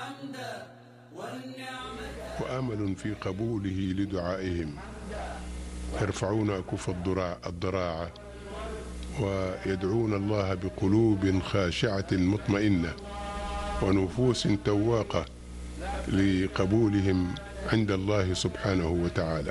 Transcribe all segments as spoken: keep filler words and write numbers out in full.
وأمل في قبوله لدعائهم، يرفعون أكف الضراعة ويدعون الله بقلوب خاشعة مطمئنة ونفوس تواقة لقبولهم عند الله سبحانه وتعالى.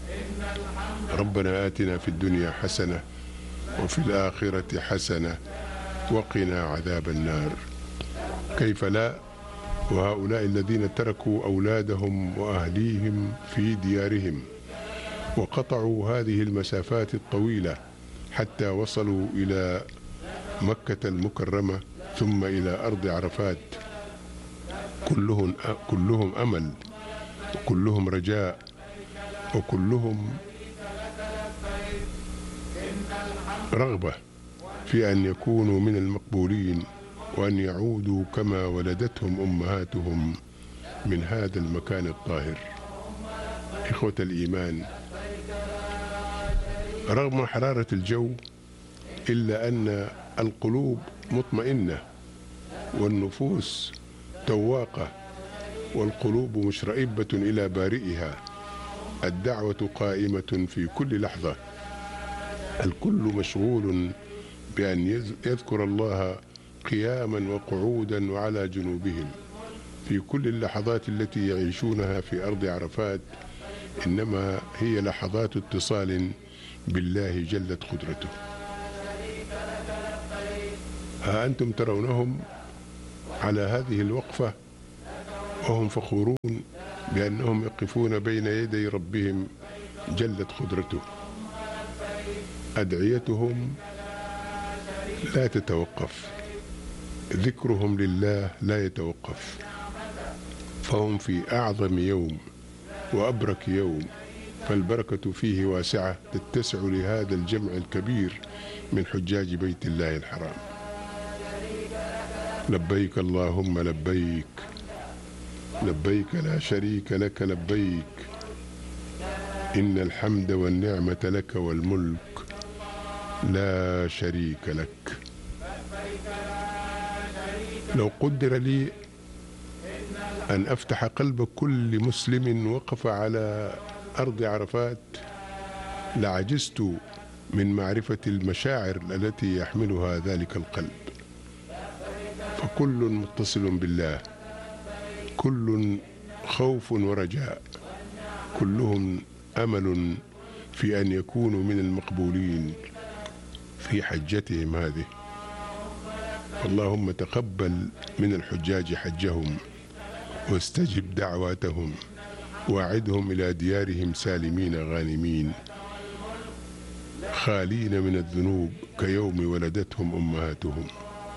ربنا آتنا في الدنيا حسنة وفي الآخرة حسنة وقنا عذاب النار. كيف لا وهؤلاء الذين تركوا أولادهم وأهليهم في ديارهم وقطعوا هذه المسافات الطويلة حتى وصلوا إلى مكة المكرمة ثم إلى أرض عرفات، كلهم كلهم أمل وكلهم رجاء وكلهم رغبة في أن يكونوا من المقبولين وأن يعودوا كما ولدتهم أمهاتهم من هذا المكان الطاهر. إخوة الإيمان، رغم حرارة الجو إلا أن القلوب مطمئنة والنفوس تواقة والقلوب مشرئبة إلى بارئها. الدعوة قائمة في كل لحظة، الكل مشغول بأن يذكر الله قياما وقعودا وعلى جنوبهم في كل اللحظات التي يعيشونها في أرض عرفات، إنما هي لحظات اتصال بالله جلت قدرته. ها أنتم ترونهم على هذه الوقفة وهم فخورون بأنهم يقفون بين يدي ربهم جلت قدرته. أدعيتهم لا تتوقف، ذكرهم لله لا يتوقف، فهم في أعظم يوم وأبرك يوم، فالبركة فيه واسعة تتسع لهذا الجمع الكبير من حجاج بيت الله الحرام. لبيك اللهم لبيك، لبيك لا شريك لك لبيك، إن الحمد والنعمة لك والملك لا شريك لك. لو قدر لي أن أفتح قلب كل مسلم وقف على أرض عرفات لعجزت من معرفة المشاعر التي يحملها ذلك القلب، فكل متصل بالله، كل خوف ورجاء، كلهم أمل في أن يكونوا من المقبولين في حجتهم هذه. اللهم تقبل من الحجاج حجهم واستجب دعواتهم واعدهم إلى ديارهم سالمين غانمين خالين من الذنوب كيوم ولدتهم أمهاتهم.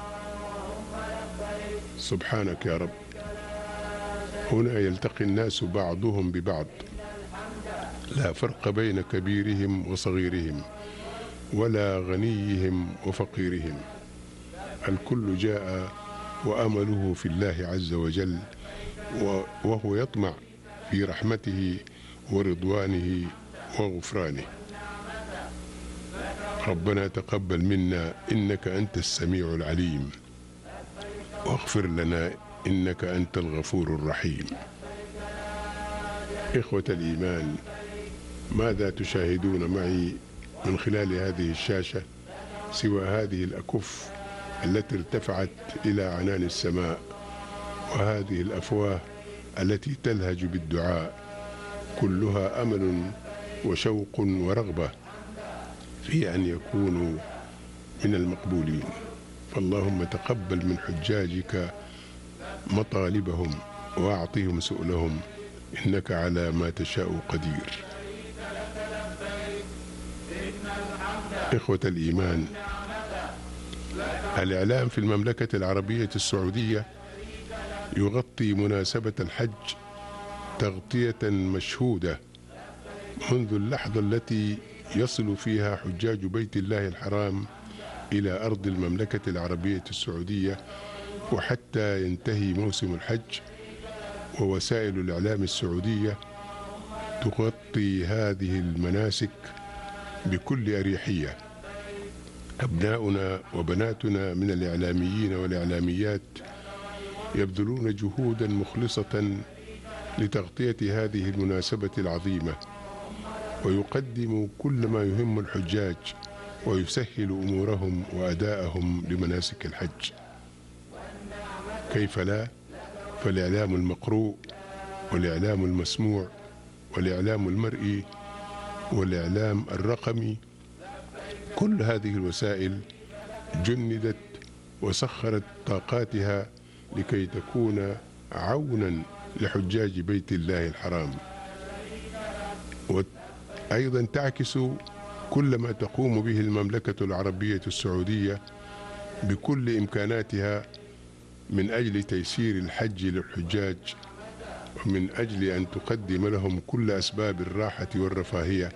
سبحانك يا رب. هنا يلتقي الناس بعضهم ببعض، لا فرق بين كبيرهم وصغيرهم ولا غنيهم وفقيرهم، الكل جاء وأمله في الله عز وجل، وهو يطمع في رحمته ورضوانه وغفرانه. ربنا تقبل منا إنك أنت السميع العليم، واغفر لنا إنك أنت الغفور الرحيم. إخوة الإيمان، ماذا تشاهدون معي من خلال هذه الشاشة سوى هذه الأكف التي ارتفعت إلى عنان السماء وهذه الأفواه التي تلهج بالدعاء، كلها أمل وشوق ورغبة في أن يكونوا من المقبولين. فاللهم تقبل من حجاجك مطالبهم وأعطهم سؤلهم، إنك على ما تشاء قدير. إخوة الإيمان، الإعلام في المملكة العربية السعودية يغطي مناسبة الحج تغطية مشهودة منذ اللحظة التي يصل فيها حجاج بيت الله الحرام إلى أرض المملكة العربية السعودية وحتى ينتهي موسم الحج، ووسائل الإعلام السعودية تغطي هذه المناسك بكل أريحية. أبناؤنا وبناتنا من الإعلاميين والإعلاميات يبذلون جهودا مخلصة لتغطية هذه المناسبة العظيمة، ويقدموا كل ما يهم الحجاج ويسهل أمورهم وأداءهم لمناسك الحج. كيف لا؟ فالإعلام المقروء والإعلام المسموع والإعلام المرئي والإعلام الرقمي، كل هذه الوسائل جندت وسخرت طاقاتها لكي تكون عونا لحجاج بيت الله الحرام، وأيضا تعكس كل ما تقوم به المملكة العربية السعودية بكل إمكاناتها من أجل تيسير الحج للحجاج، ومن أجل أن تقدم لهم كل أسباب الراحة والرفاهية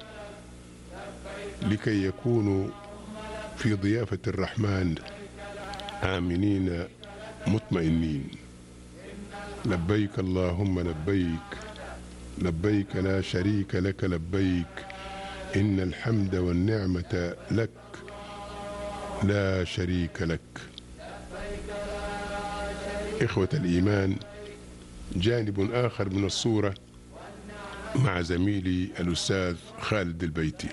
لكي يكونوا في ضيافة الرحمن آمنين مطمئنين. لبيك اللهم لبيك، لبيك لا شريك لك لبيك، إن الحمد والنعمة لك لا شريك لك. إخوة الإيمان، جانب آخر من الصورة مع زميلي الأستاذ خالد البيتي.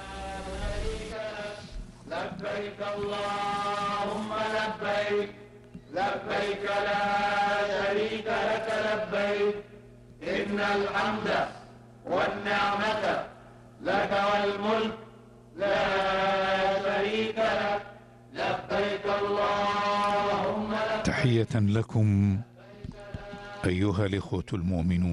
لبيك اللهم لبيك، لبيك لا شريك لك لبيك، إن الحمد والنعمة لك والملك لا شريك لك، لبيك اللهم لبيك. تحية لكم أيها الإخوة المؤمنون.